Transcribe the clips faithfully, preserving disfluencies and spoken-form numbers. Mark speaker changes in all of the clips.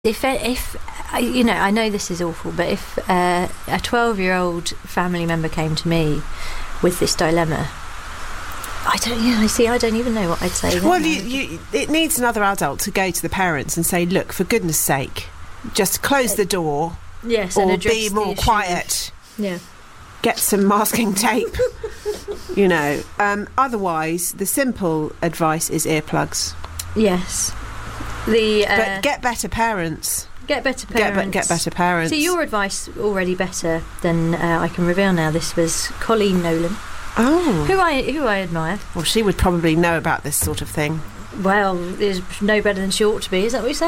Speaker 1: If, if you know, I know this is awful, but if uh, a twelve-year-old family member came to me with this dilemma, I don't. Yeah, I see. I don't even know what I'd say.
Speaker 2: Well, you, you, it needs another adult to go to the parents and say, "Look, for goodness' sake, just close the door."
Speaker 1: Yes,
Speaker 2: or
Speaker 1: and address
Speaker 2: be
Speaker 1: the
Speaker 2: more
Speaker 1: issue.
Speaker 2: quiet.
Speaker 1: Yeah.
Speaker 2: Get some masking tape. You know. Um, otherwise, the simple advice is earplugs.
Speaker 1: Yes. The uh,
Speaker 2: but get better parents.
Speaker 1: Get better
Speaker 2: Get,
Speaker 1: parents.
Speaker 2: be- get better parents.
Speaker 1: See, your advice already better than uh, I can reveal now. This was Colleen Nolan,
Speaker 2: Oh.
Speaker 1: who I who I admire.
Speaker 2: Well, she would probably know about this sort of thing.
Speaker 1: Well, is no better than she ought to be. Is that what you're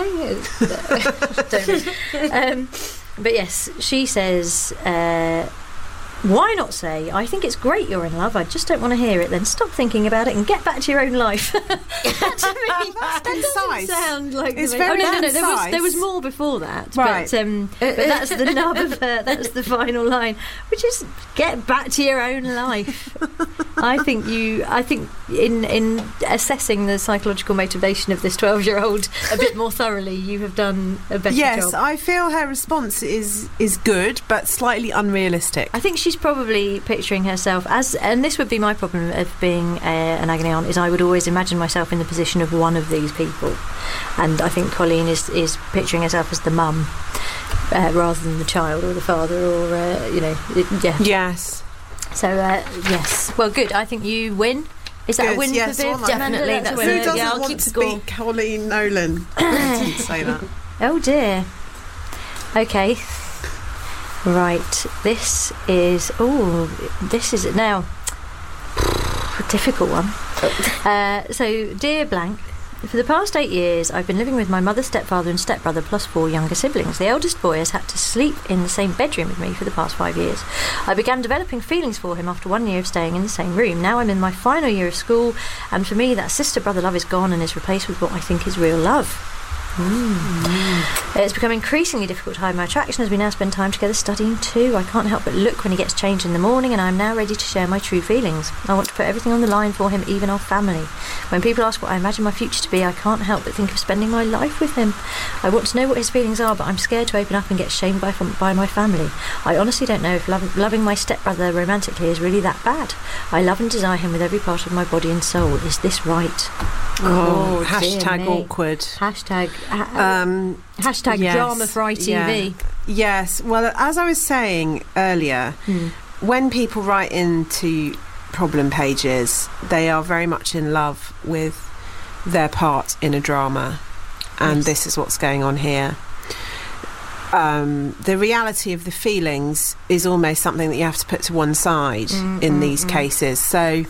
Speaker 1: saying? Don't know. Um, but yes, she says, uh, why not say, I think it's great you're in love, I just don't want to hear it. Then stop thinking about it and get back to your own life. To me, that
Speaker 2: concise.
Speaker 1: doesn't sound like
Speaker 2: It's
Speaker 1: the
Speaker 2: very
Speaker 1: oh, no, no, no. There was,
Speaker 2: concise.
Speaker 1: there was more before that,
Speaker 2: Right.
Speaker 1: but, um, but that's the nub of her. That's the final line, which is get back to your own life. I think you. I think in in assessing the psychological motivation of this twelve-year-old a bit more thoroughly, you have done a better
Speaker 2: Yes,
Speaker 1: job.
Speaker 2: I feel her response is is good, but slightly unrealistic.
Speaker 1: I think she's probably picturing herself as, and this would be my problem of being a, an agony aunt, is I would always imagine myself in the position of one of these people, and I think Colleen is is picturing herself as the mum uh, rather than the child or the father, or uh, you know, it, yeah.
Speaker 2: Yes.
Speaker 1: So uh, yes, well, good. I think you win. Is that
Speaker 2: Good,
Speaker 1: a win
Speaker 2: yes,
Speaker 1: for Viv?
Speaker 2: well,
Speaker 1: Amanda?
Speaker 3: definitely,
Speaker 1: That's a
Speaker 3: that's
Speaker 1: win.
Speaker 2: Who
Speaker 3: Uh,
Speaker 2: doesn't
Speaker 3: yeah, I'll
Speaker 2: want
Speaker 3: keep
Speaker 2: to
Speaker 3: score.
Speaker 2: speak Colleen Nolan? I didn't say that.
Speaker 1: Oh dear. Okay. Right. This is. Oh, this is now a difficult one. Uh, so, dear blank. For the past eight years, I've been living with my mother, stepfather and stepbrother plus four younger siblings. The eldest boy has had to sleep in the same bedroom with me for the past five years. I began developing feelings for him after one year of staying in the same room. Now I'm in my final year of school, and for me that sister-brother love is gone and is replaced with what I think is real love. Mm. It's become increasingly difficult to hide my attraction as we now spend time together studying too. I can't help but look when he gets changed in the morning, and I'm now ready to share my true feelings. I want to put everything on the line for him, even our family. When people ask what I imagine my future to be, I can't help but think of spending my life with him. I want to know what his feelings are, but I'm scared to open up and get shamed by, by my family. I honestly don't know if love, loving my stepbrother romantically is really that bad. I love and desire him with every part of my body and soul. Is this right?
Speaker 2: Oh,
Speaker 1: Oh, dear
Speaker 2: hashtag
Speaker 1: me.
Speaker 2: awkward.
Speaker 1: Hashtag ha-
Speaker 2: Um,
Speaker 1: hashtag
Speaker 2: yes,
Speaker 1: drama for I T V.
Speaker 2: yeah. Yes. Well, as I was saying earlier,
Speaker 1: Hmm.
Speaker 2: when people write into problem pages, they are very much in love with their part in a drama, and
Speaker 1: Yes.
Speaker 2: this is what's going on here. Um, the reality of the feelings is almost something that you have to put to one side
Speaker 1: Mm,
Speaker 2: in
Speaker 1: mm,
Speaker 2: these
Speaker 1: mm.
Speaker 2: cases. So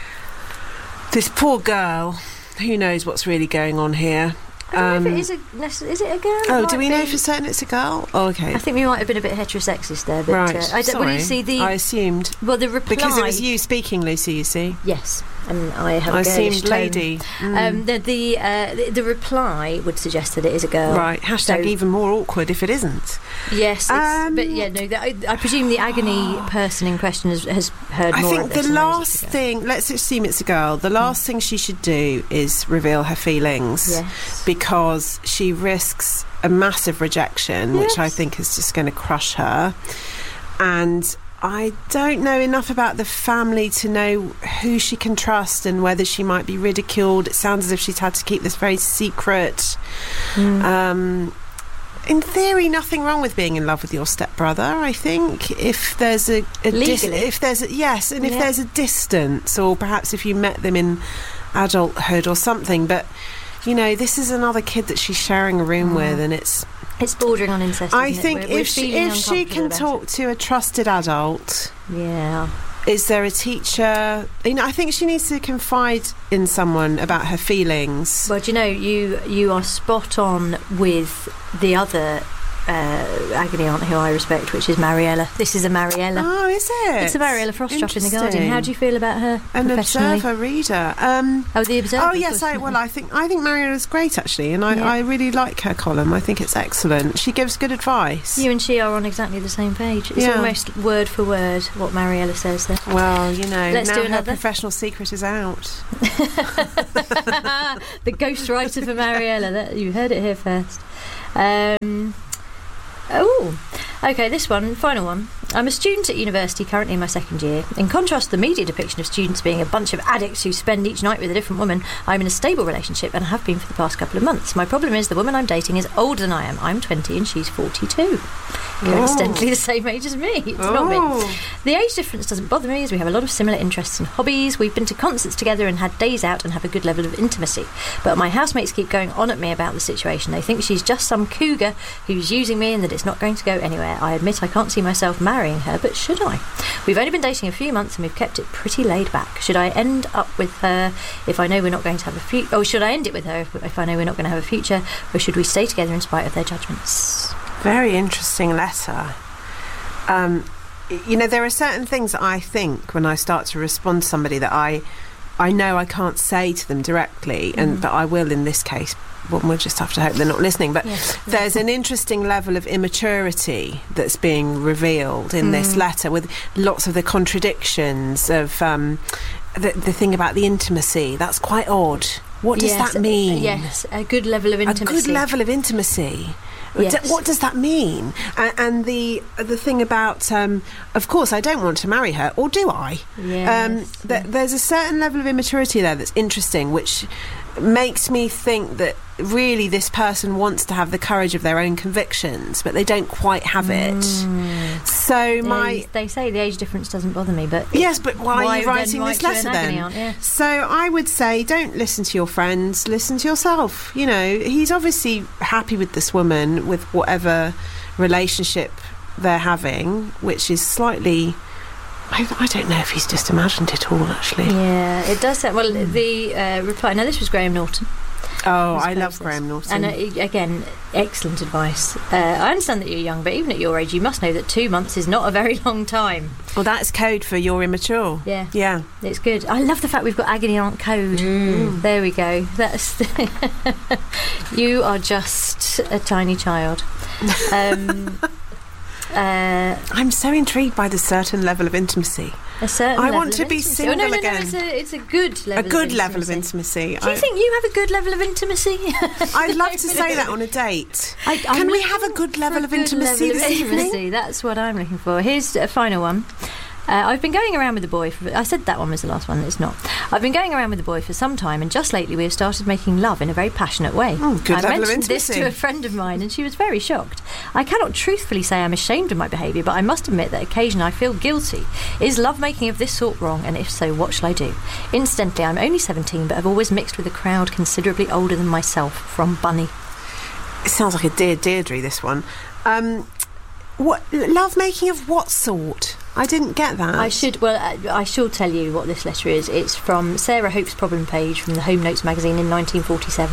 Speaker 2: this poor girl, who knows what's really going on here?
Speaker 1: I don't
Speaker 2: Um,
Speaker 1: know if it is a nece- is it a girl? It
Speaker 2: Oh,
Speaker 1: might
Speaker 2: do we know
Speaker 1: be-
Speaker 2: for certain it's a girl? Oh, okay.
Speaker 1: I think we might have been a bit heterosexist there, but
Speaker 2: Right.
Speaker 1: uh, I don't. Well,
Speaker 2: Sorry.
Speaker 1: you see the
Speaker 2: I assumed.
Speaker 1: well the reply
Speaker 2: Because it was you speaking, Lucy, you see.
Speaker 1: Yes, and I have a
Speaker 2: I
Speaker 1: girlish
Speaker 2: assumed
Speaker 1: tone.
Speaker 2: lady. Mm.
Speaker 1: Um, the the, uh, the the reply would suggest that it is a girl.
Speaker 2: Right. Hashtag
Speaker 1: So-
Speaker 2: even more awkward if it isn't.
Speaker 1: Yes, it's,
Speaker 2: Um,
Speaker 1: but yeah, no. The, I, I presume the agony person in question has, has heard
Speaker 2: I
Speaker 1: more
Speaker 2: think
Speaker 1: of
Speaker 2: the
Speaker 1: this and knows
Speaker 2: last
Speaker 1: it's a girl.
Speaker 2: thing, let's assume it's a girl, the last thing she should do is reveal her feelings.
Speaker 1: Yes.
Speaker 2: Because she risks a massive rejection, which I
Speaker 1: Yes.
Speaker 2: think is just going to crush her. And I don't know enough about the family to know who she can trust and whether she might be ridiculed. It sounds as if she's had to keep this very secret.
Speaker 1: Mm.
Speaker 2: Um, in theory, nothing wrong with being in love with your stepbrother. I think if there's a, a dis-
Speaker 1: Legally.
Speaker 2: if there's a, yes, and if
Speaker 1: Yeah.
Speaker 2: there's a distance, or perhaps if you met them in adulthood or something. But you know, this is another kid that she's sharing a room
Speaker 1: Mm.
Speaker 2: with, and it's.
Speaker 1: It's bordering on incest.
Speaker 2: I
Speaker 1: isn't it?
Speaker 2: think
Speaker 1: We're- we're
Speaker 2: if she,
Speaker 1: feeling
Speaker 2: if she can
Speaker 1: uncomfortable
Speaker 2: talk to a trusted adult.
Speaker 1: about it. Yeah.
Speaker 2: Is there a teacher? You know, I think she needs to confide in someone about her feelings.
Speaker 1: Well, do you know, you you are spot on with the other uh, agony aunt who I respect, which is Mariella. This is a Mariella.
Speaker 2: Oh, is it?
Speaker 1: It's a Mariella Frostrup in The Guardian.
Speaker 2: Interesting.
Speaker 1: How do you feel about her
Speaker 2: An
Speaker 1: professionally?
Speaker 2: Observer reader. Um,
Speaker 1: Oh, The Observer.
Speaker 2: oh yes, I, well, I think I think Mariella's great actually, and I,
Speaker 1: Yeah.
Speaker 2: I really like her column. I think it's excellent. She gives good advice.
Speaker 1: You and she are on exactly the same page. It's
Speaker 2: Yeah.
Speaker 1: almost word for word what Mariella says there.
Speaker 2: Well, you know,
Speaker 1: Let's
Speaker 2: now
Speaker 1: do
Speaker 2: her
Speaker 1: another.
Speaker 2: professional secret is out.
Speaker 1: The ghostwriter for Mariella. That, you heard it here first. Um, oh, okay, this one, final one. I'm a student at university, currently in my second year. In contrast to the media depiction of students being a bunch of addicts who spend each night with a different woman, I'm in a stable relationship and have been for the past couple of months. My problem is the woman I'm dating is older than I am. I'm twenty and she's forty-two. Coincidentally the same age as me. It's
Speaker 2: Oh.
Speaker 1: not me. The age difference doesn't bother me as we have a lot of similar interests and hobbies. We've been to concerts together and had days out and have a good level of intimacy. But my housemates keep going on at me about the situation. They think she's just some cougar who's using me and that it's not going to go anywhere. I admit I can't see myself marrying her, but should I? We've only been dating a few months and we've kept it pretty laid back. Should I end up with her if I know we're not going to have a future? Or should I end it with her if, if I know we're not going to have a future? Or should we stay together in spite of their judgments?
Speaker 2: Very interesting letter. Um, you know, there are certain things that I think when I start to respond to somebody that I, I know I can't say to them directly, and
Speaker 1: Mm.
Speaker 2: but I will in this case. Well, we'll just have to hope they're not listening. But
Speaker 1: Yes.
Speaker 2: there's an interesting level of immaturity that's being revealed in this
Speaker 1: Mm.
Speaker 2: letter, with lots of the contradictions of um, the, the thing about the intimacy. That's quite odd. What does
Speaker 1: Yes,
Speaker 2: that mean?
Speaker 1: Yes, a good level of intimacy.
Speaker 2: A good level of intimacy.
Speaker 1: Yes.
Speaker 2: D- What does that mean? And, and the the thing about, um, of course, I don't want to marry her, or do I?
Speaker 1: Yes.
Speaker 2: Um, th- there's a certain level of immaturity there that's interesting, which makes me think that really this person wants to have the courage of their own convictions, but they don't quite have it.
Speaker 1: Mm.
Speaker 2: So my
Speaker 1: They, they say the age difference doesn't bother me, but
Speaker 2: yes, but why, are you
Speaker 1: then
Speaker 2: writing
Speaker 1: write
Speaker 2: this
Speaker 1: to an
Speaker 2: letter
Speaker 1: agony
Speaker 2: then?
Speaker 1: aunt? Yeah.
Speaker 2: So I would say, don't listen to your friends, listen to yourself. You know, he's obviously happy with this woman, with whatever relationship they're having, which is slightly... I, I don't know if he's just imagined it all, actually.
Speaker 1: Yeah, it does sound... Well, the uh, reply... Now, this was Graham Norton.
Speaker 2: Oh,
Speaker 1: His
Speaker 2: I love
Speaker 1: process.
Speaker 2: Graham Norton.
Speaker 1: And uh, again, excellent advice. Uh, I understand that you're young, but even at your age, you must know that two months is not a very long time.
Speaker 2: Well, that's code for you're immature.
Speaker 1: Yeah.
Speaker 2: Yeah.
Speaker 1: It's good. I love the fact we've got agony aunt code.
Speaker 2: Mm.
Speaker 1: There we go. That's you are just a tiny child. Um, uh,
Speaker 2: I'm so intrigued by the certain level of intimacy.
Speaker 1: a certain
Speaker 2: I
Speaker 1: level
Speaker 2: want
Speaker 1: of
Speaker 2: to be
Speaker 1: intimacy.
Speaker 2: single
Speaker 1: oh, no, no,
Speaker 2: again.
Speaker 1: No, it's a, it's a good level.
Speaker 2: A good
Speaker 1: of
Speaker 2: level of
Speaker 1: intimacy.
Speaker 2: intimacy.
Speaker 1: Do you
Speaker 2: I,
Speaker 1: think you have a good level of intimacy?
Speaker 2: I'd love to say that on a date.
Speaker 1: I,
Speaker 2: Can
Speaker 1: I'm
Speaker 2: we
Speaker 1: looking
Speaker 2: have a good
Speaker 1: for
Speaker 2: level
Speaker 1: a
Speaker 2: of
Speaker 1: good
Speaker 2: intimacy
Speaker 1: level of
Speaker 2: this evening?
Speaker 1: intimacy. That's what I'm looking for. Here's a final one. Uh, I've been going around with the boy for, I said that one was the last one, it's not. I've been going around with the boy for some time, and just lately we have started making love in a very passionate way.
Speaker 2: Mm, good
Speaker 1: I
Speaker 2: level of
Speaker 1: mentioned this
Speaker 2: intimacy.
Speaker 1: to a friend of mine and she was very shocked. I cannot truthfully say I'm ashamed of my behaviour, but I must admit that occasionally I feel guilty. Is lovemaking of this sort wrong, and if so, what shall I do? Incidentally, I'm only seventeen, but have always mixed with a crowd considerably older than myself. From Bunny.
Speaker 2: It sounds like a Dear Deirdre, this one. Um, what love making of what sort? I didn't get that.
Speaker 1: I should well I, I shall tell you what this letter is. It's from Sarah Hope's problem page from the Home Notes magazine in nineteen forty-seven.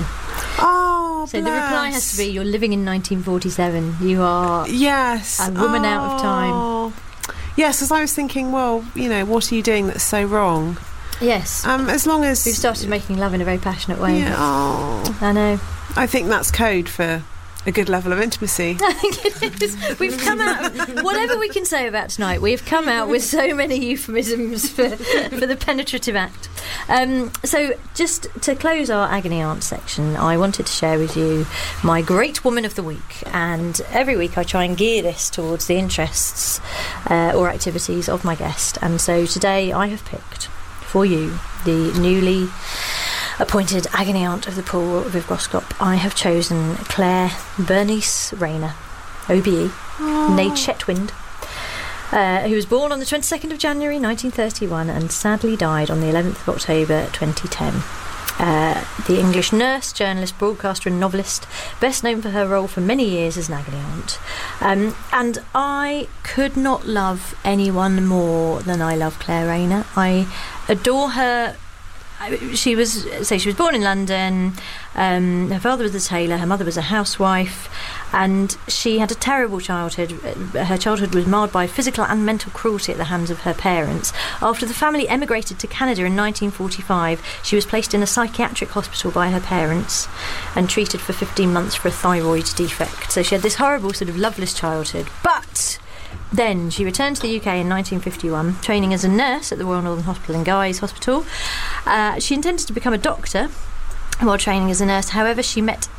Speaker 2: Oh,
Speaker 1: So the reply has to be, you're living in nineteen forty-seven. You are
Speaker 2: yes,
Speaker 1: a woman out of time.
Speaker 2: Oh. Yes, as I was thinking, well, you know, what are you doing that's so wrong?
Speaker 1: yes.
Speaker 2: Um, as long as
Speaker 1: We've started making love in a very passionate way.
Speaker 2: Yeah, oh,
Speaker 1: I know.
Speaker 2: I think that's code for a good level of intimacy.
Speaker 1: I think it is. We've come out, whatever we can say about tonight, we've come out with so many euphemisms for, for the penetrative act. Um, so, just to close our Agony Aunt section, I wanted to share with you my Great Woman of the Week. And every week I try and gear this towards the interests uh, or activities of my guest. And so today I have picked for you the newly appointed Agony Aunt of the Pool of Ivgroscop. I have chosen Claire Bernice Rayner, O B E,
Speaker 2: Oh.
Speaker 1: née Chetwynd, uh, who was born on the twenty-second of January nineteen thirty-one and sadly died on the eleventh of October twenty ten. Uh, the English nurse, journalist, broadcaster and novelist, best known for her role for many years as an agony aunt. Um, and I could not love anyone more than I love Claire Rayner. I adore her. She was so she was born in London. Um, her father was a tailor, her mother was a housewife, and she had a terrible childhood. Her childhood was marred by physical and mental cruelty at the hands of her parents. After the family emigrated to Canada in nineteen forty-five, she was placed in a psychiatric hospital by her parents and treated for fifteen months for a thyroid defect. So she had this horrible sort of loveless childhood. But then she returned to the U K in nineteen fifty-one, training as a nurse at the Royal Northern Hospital in Guy's Hospital. Uh, she intended to become a doctor while training as a nurse. However, she met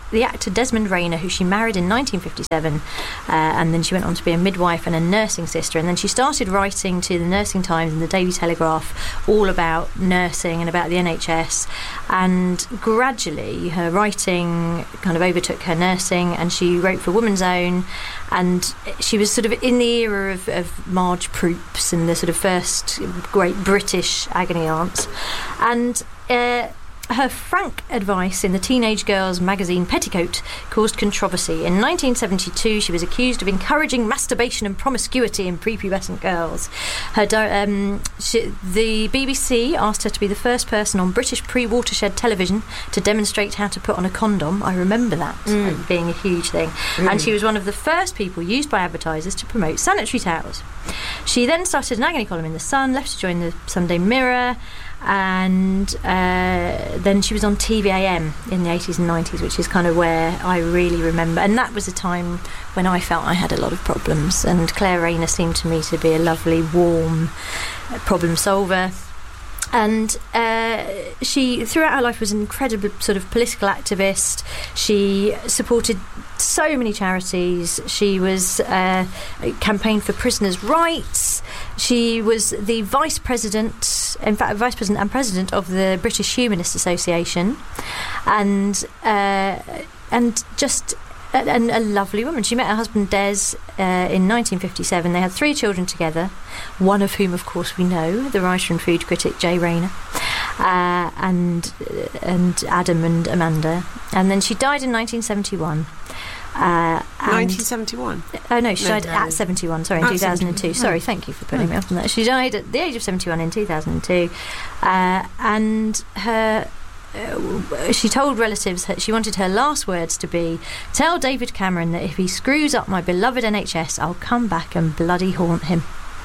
Speaker 1: the actor Desmond Rayner, who she married in nineteen fifty-seven, uh, and then she went on to be a midwife and a nursing sister, and then she started writing to the Nursing Times and the Daily Telegraph all about nursing and about the N H S, and gradually her writing kind of overtook her nursing, and she wrote for Woman's Own, and she was sort of in the era of, of Marge Proops and the sort of first great British agony aunts, and uh, her frank advice in the teenage girls' magazine Petticoat caused controversy. In nineteen seventy-two, she was accused of encouraging masturbation and promiscuity in prepubescent girls. Her di- um, she, the B B C asked her to be the first person on British pre-watershed television to demonstrate how to put on a condom. I remember that mm. as being a huge thing. Mm. And she was one of the first people used by advertisers to promote sanitary towels. She then started an agony column in The Sun, left to join the Sunday Mirror, and uh, then she was on T V A M in the eighties and nineties, which is kind of where I really remember, and that was a time when I felt I had a lot of problems, and Claire Rayner seemed to me to be a lovely, warm problem solver. And uh, she, throughout her life, was an incredible sort of political activist. She supported so many charities. She was uh, campaigned for prisoners' rights. She was the vice president, in fact, vice president and president of the British Humanist Association, and uh, and just a, a lovely woman. She met her husband Des uh, in nineteen fifty-seven. They had three children together, one of whom, of course, we know, the writer and food critic Jay Rayner, uh, and and Adam and Amanda. And then she died in nineteen seventy-one. Uh,
Speaker 2: nineteen seventy-one?
Speaker 1: Oh no, she
Speaker 2: no,
Speaker 1: died
Speaker 2: no.
Speaker 1: at seventy-one, sorry, in
Speaker 2: at
Speaker 1: two thousand two.
Speaker 2: seventy-one.
Speaker 1: Sorry,
Speaker 2: oh.
Speaker 1: thank you for putting
Speaker 2: oh.
Speaker 1: me off on that. She died at the age of seventy-one in two thousand two, uh, and her uh, she told relatives that she wanted her last words to be, "Tell David Cameron that if he screws up my beloved N H S, I'll come back and bloody haunt him."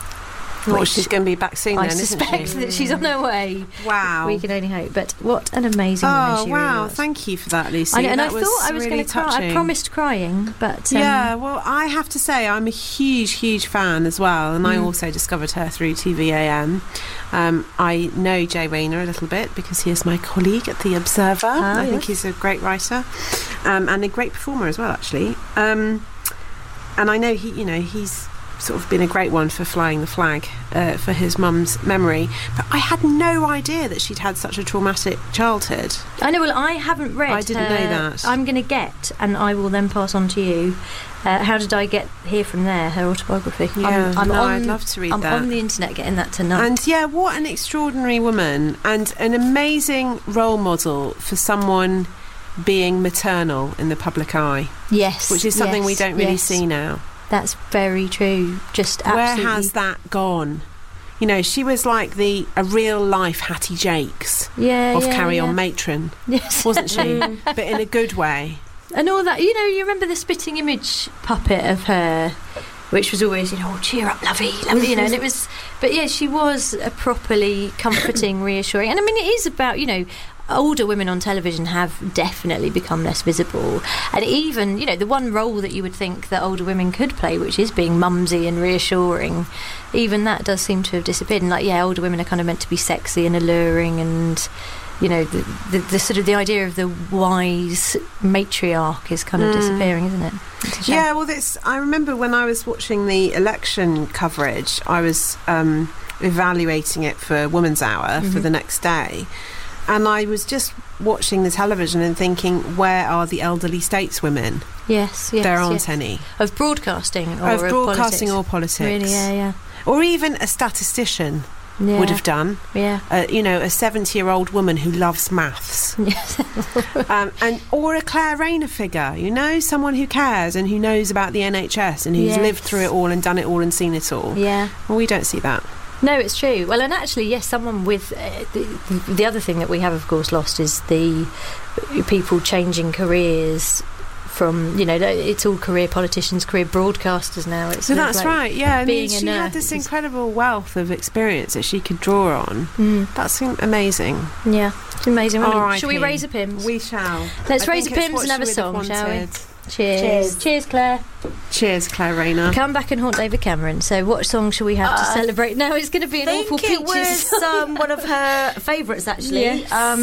Speaker 2: Well, she's going to be back soon
Speaker 1: I
Speaker 2: then, isn't
Speaker 1: suspect
Speaker 2: she?
Speaker 1: that she's on her way.
Speaker 2: Wow.
Speaker 1: We can only hope. But what an amazing
Speaker 2: oh,
Speaker 1: woman she
Speaker 2: wow.
Speaker 1: really was.
Speaker 2: Thank you for that, Lucy.
Speaker 1: I know, and
Speaker 2: that
Speaker 1: I
Speaker 2: was
Speaker 1: thought I was
Speaker 2: really
Speaker 1: going to cry. I
Speaker 2: touching.
Speaker 1: promised crying, but... Um,
Speaker 2: yeah, well, I have to say I'm a huge, huge fan as well, and mm. I also discovered her through T V A M. Um, I know Jay Rayner a little bit because he is my colleague at The Observer.
Speaker 1: Ah,
Speaker 2: I
Speaker 1: yes.
Speaker 2: think he's a great writer um, and a great performer as well, actually. Um, and I know he, you know, he's sort of been a great one for flying the flag uh, for his mum's memory, but I had no idea that she'd had such a traumatic childhood.
Speaker 1: I know, well, I haven't read
Speaker 2: I didn't
Speaker 1: her,
Speaker 2: know that.
Speaker 1: I'm going to get, and I will then pass on to you, uh, How Did I Get Here From There, her autobiography.
Speaker 2: Yeah,
Speaker 1: I'm, I'm
Speaker 2: no,
Speaker 1: on,
Speaker 2: I'd love to read
Speaker 1: I'm
Speaker 2: that.
Speaker 1: on the internet getting that tonight.
Speaker 2: And yeah, what an extraordinary woman, and an amazing role model for someone being maternal in the public eye.
Speaker 1: Yes.
Speaker 2: Which is something
Speaker 1: yes,
Speaker 2: we don't really
Speaker 1: yes.
Speaker 2: see now.
Speaker 1: That's very true. Just absolutely.
Speaker 2: Where has that gone? You know, she was like the a real life Hattie Jakes
Speaker 1: yeah,
Speaker 2: of
Speaker 1: yeah,
Speaker 2: Carry
Speaker 1: yeah.
Speaker 2: On Matron,
Speaker 1: yes.
Speaker 2: wasn't she? But in a good way.
Speaker 1: And all that, you know, you remember the spitting image puppet of her, which was always, you know, oh, cheer up, lovey, lovey, you know, and it was, but yeah, she was a properly comforting, reassuring, and I mean, it is about, you know, older women on television have definitely become less visible, and even, you know, the one role that you would think that older women could play, which is being mumsy and reassuring, even that does seem to have disappeared. And like, yeah, older women are kind of meant to be sexy and alluring, and you know, the, the, the sort of the idea of the wise matriarch is kind of mm. disappearing, isn't it?
Speaker 2: Yeah, well, this, I remember when I was watching the election coverage, I was um, evaluating it for Woman's Hour mm-hmm. for the next day. And I was just watching the television and thinking, where are the elderly stateswomen?
Speaker 1: Yes, yes.
Speaker 2: There aren't
Speaker 1: yes.
Speaker 2: any.
Speaker 1: Of broadcasting or
Speaker 2: of
Speaker 1: of
Speaker 2: broadcasting
Speaker 1: politics.
Speaker 2: or politics.
Speaker 1: Really, yeah, yeah.
Speaker 2: Or even a statistician
Speaker 1: yeah.
Speaker 2: would have done.
Speaker 1: Yeah.
Speaker 2: Uh, you know, a seventy-year-old woman who loves maths.
Speaker 1: Yes.
Speaker 2: um, and or a Claire Rayner figure, you know, someone who cares and who knows about the N H S and who's
Speaker 1: yes.
Speaker 2: lived through it all and done it all and seen it all.
Speaker 1: Yeah.
Speaker 2: Well, we don't see that.
Speaker 1: No, it's true. Well, and actually, yes, someone with... Uh, the, the other thing that we have, of course, lost is the people changing careers from, you know, it's all career politicians, career broadcasters now. It's
Speaker 2: so
Speaker 1: sort of
Speaker 2: that's
Speaker 1: like
Speaker 2: right, yeah. I
Speaker 1: being
Speaker 2: mean,
Speaker 1: a
Speaker 2: she
Speaker 1: nurse
Speaker 2: had this
Speaker 1: is-
Speaker 2: incredible wealth of experience that she could draw on.
Speaker 1: Mm.
Speaker 2: That's amazing.
Speaker 1: Yeah, it's amazing. Well,
Speaker 2: R I P.
Speaker 1: shall we raise a pims?
Speaker 2: We shall.
Speaker 1: Let's
Speaker 2: I
Speaker 1: raise
Speaker 2: think
Speaker 1: a
Speaker 2: it's
Speaker 1: pims
Speaker 2: what
Speaker 1: and have a
Speaker 2: she would
Speaker 1: song, shall we?
Speaker 2: wanted.
Speaker 1: Cheers.
Speaker 3: Cheers.
Speaker 1: Cheers, Claire.
Speaker 2: Cheers, Claire Rayner.
Speaker 1: Come back and haunt David Cameron. So what song shall we have to
Speaker 3: Uh,
Speaker 1: celebrate? No, it's going to be an
Speaker 3: I think
Speaker 1: awful
Speaker 3: it
Speaker 1: Peaches
Speaker 3: was
Speaker 1: song.
Speaker 3: um, one of her favourites, actually.
Speaker 1: Yes.
Speaker 3: Um,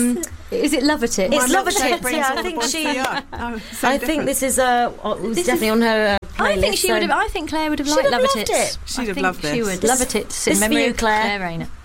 Speaker 1: Is it Love At It?
Speaker 3: It's
Speaker 2: My
Speaker 3: Love At
Speaker 2: milkshake
Speaker 3: It,
Speaker 2: brings
Speaker 3: yeah,
Speaker 2: all
Speaker 3: I
Speaker 2: the
Speaker 3: think
Speaker 2: boys
Speaker 3: she-
Speaker 2: to the eye. Oh, so
Speaker 3: I think
Speaker 2: different.
Speaker 3: this is uh, it was
Speaker 1: This
Speaker 3: definitely
Speaker 1: is-
Speaker 3: on her uh, playlist.
Speaker 1: I think she
Speaker 3: so-
Speaker 1: would have. I think Claire would have
Speaker 3: She'd
Speaker 1: liked
Speaker 3: have
Speaker 1: Love At
Speaker 3: loved
Speaker 1: It.
Speaker 3: it.
Speaker 2: She'd
Speaker 1: I
Speaker 2: have
Speaker 1: think
Speaker 2: loved
Speaker 1: She
Speaker 2: this.
Speaker 1: would
Speaker 3: This-
Speaker 1: Love At It. In
Speaker 3: this for
Speaker 1: memory
Speaker 3: you,
Speaker 1: of
Speaker 3: Claire.
Speaker 1: Claire Rayner.